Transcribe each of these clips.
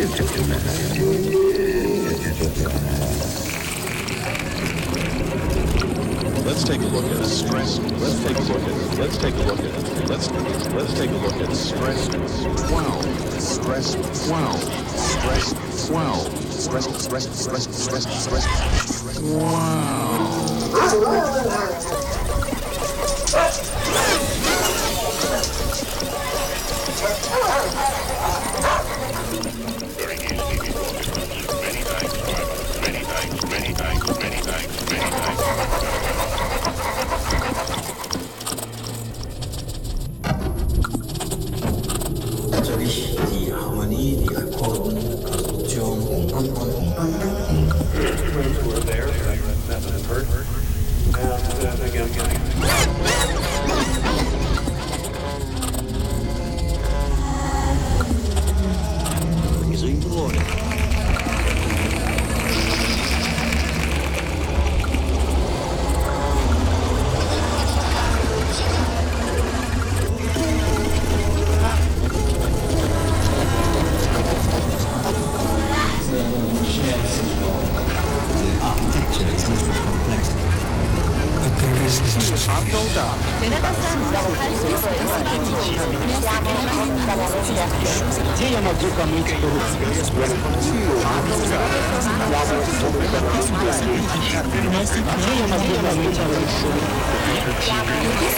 Let's take a look at stress. Let's take a look at. Let's take a look at. Let's take a look at stress. Wow. Stress. Wow. Stress. Wow. Stress. Wow. Very easily before many times. Natürlich die Harmonie, die Akkorden, Konstruktion, were there, that hurt. And again,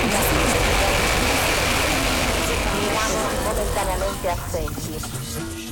Momentaneamente assenti.